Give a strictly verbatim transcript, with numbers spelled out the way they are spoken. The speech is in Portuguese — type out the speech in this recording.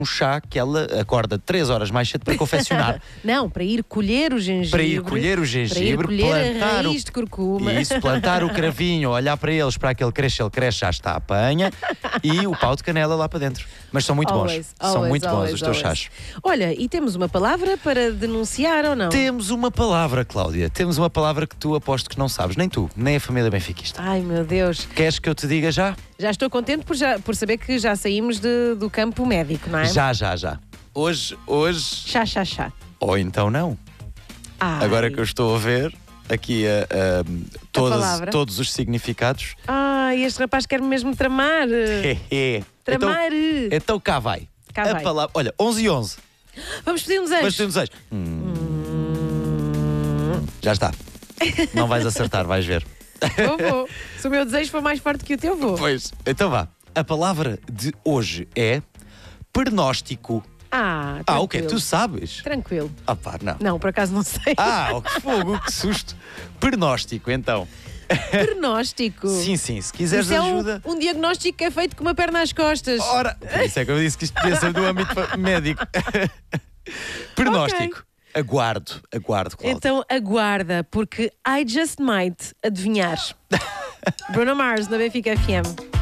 um chá que ela acorda três horas mais cedo para confeccionar. Não, para ir colher o gengibre. Para ir colher o gengibre, para ir colher plantar a raiz o... de curcuma. Isso, plantar o cravinho, olhar para eles, para que ele cresça, ele cresce, já está a apanha, e o pau de canela lá para dentro. Mas são muito Always, bons. São always, muito bons always, os teus always. chás. Olha, e temos uma palavra para denunciar ou não? Temos uma palavra, Cláudia. Temos uma palavra que tu aposto que não sabes, nem tu, nem a família benfiquista. Ai, meu Deus. Queres que eu te diga já? Já estou contente por, já, por saber que já saímos de- do campo médico, não é? Já, já, já. Hoje, hoje... Chá, chá, chá. Ou então não. Ai. Agora que eu estou a ver aqui a, a, todas, palavra. todos os significados. Ai, este rapaz quer mesmo tramar. então, Tramar. então cá vai. Cá a vai. palavra, olha, onze e onze. Vamos pedir um desejo. Mas tem um desejo. Hum. Já está. Não vais acertar, vais ver. Vou, vou. Se o meu desejo for mais forte que o teu, vou. Pois, então vá. A palavra de hoje é pernóstico. Ah, Ah, o quê? tranquilo. Tu sabes? Tranquilo. Ah pá, não. Não, por acaso não sei. Ah, oh, que fogo, que susto. Pernóstico, então. Pernóstico. Sim, sim, se quiseres Isso é ajuda. um, um diagnóstico que é feito com uma perna às costas. Ora, por isso é que eu disse que isto podia ser do âmbito fa- médico. Pernóstico. Aguardo, aguardo, Cláudia. Então aguarda, porque I just might adivinhar. Bruno Mars na Benfica F M.